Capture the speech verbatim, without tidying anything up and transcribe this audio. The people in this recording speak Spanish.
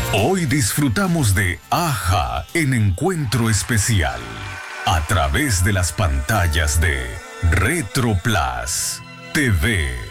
Hoy disfrutamos de AJA en Encuentro Especial a través de las pantallas de Retro Plus T V.